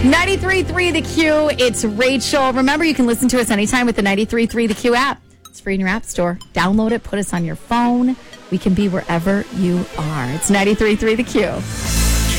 93.3 The Q. It's Rachel. Remember, you can listen to us anytime with the 93.3 The Q app. It's free in your app store. Download it. Put us on your phone. We can be wherever you are. It's 93.3 The Q.